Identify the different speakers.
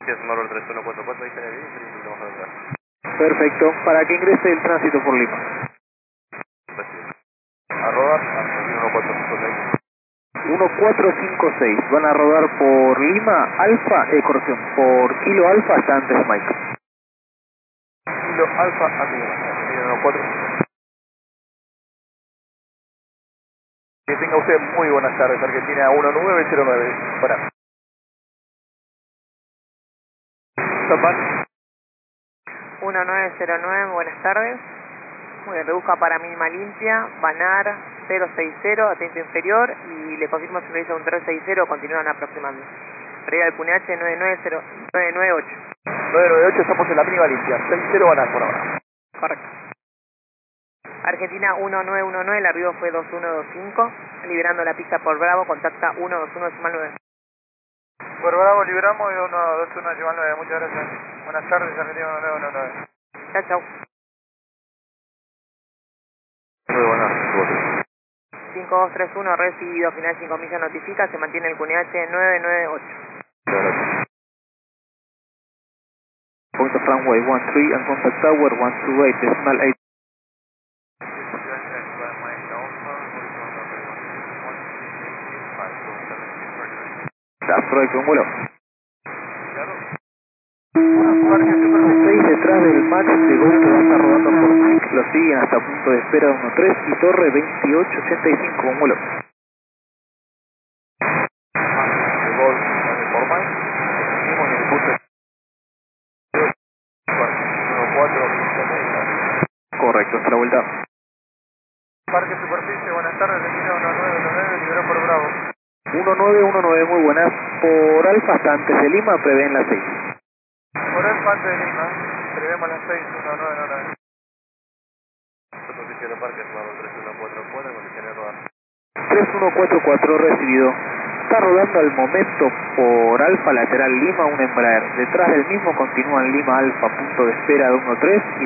Speaker 1: Sí, es Marvel 3144, ahí está bien, y lo vamos a entrar.
Speaker 2: Perfecto, para que ingrese el tránsito por Lima.
Speaker 1: Recibe. Arroba, Argentina 1456.
Speaker 2: 1456, van a rodar por Lima, Alfa, corrección, por Kilo Alfa hasta antes Mike.
Speaker 1: Kilo Alfa, Argentina 14. Que tenga usted muy buenas tardes, Argentina 1909. Para. Zapan.
Speaker 3: 1909, buenas tardes. Muy bien, reduzca para mínima limpia, Banar 060, atento inferior, y le confirmo si me dice un 360, continúan aproximando. Previa al PUNH 998.
Speaker 1: 998, estamos en la mínima limpia, 60 van a por ahora.
Speaker 3: Correcto. Argentina 1919, el arribo fue 2125, liberando la pista por Bravo, contacta 121.9.
Speaker 1: Por Bravo liberamos y 121.9, muchas gracias. Buenas tardes, Argentina 1919.
Speaker 3: Chao, chao.
Speaker 1: Muy buenas,
Speaker 3: 5231, recibido, final 5 millas notifica, se mantiene el QNH 998.
Speaker 2: Point of runway 13 and contact tower 128, decimal 8. That's correcto, un vuelo. Parque Super 6 detrás del Max de Gol que va a estar rodando por Mike, lo siguen hasta punto de espera 13 y torre 2885, un vuelo.
Speaker 1: De Gol, por Mike, seguimos en el curso 14,
Speaker 2: Correcto, hasta la vuelta.
Speaker 1: Parque Superficie, buenas tardes, Argentina 1919, liberó por Bravo.
Speaker 2: 1919, muy buenas. Por Alfa hasta antes de Lima, prevén las 6.
Speaker 1: Por el parte de Lima, prevemos las 6, 1999. Superficie de Parque Bravo 3144, condiciones rodar.
Speaker 2: 3144 recibido. Está rodando al momento por Alfa lateral Lima, un Embraer. Detrás del mismo continúan Lima Alfa, punto de espera de 13.